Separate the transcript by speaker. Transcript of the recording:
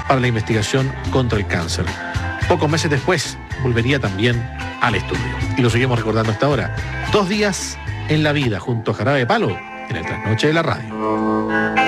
Speaker 1: para la investigación contra el cáncer. Pocos meses después volvería también al estudio. Y lo seguimos recordando hasta ahora. 2 días en la vida junto a Jarabe de Palo en el Trasnoche de la Radio.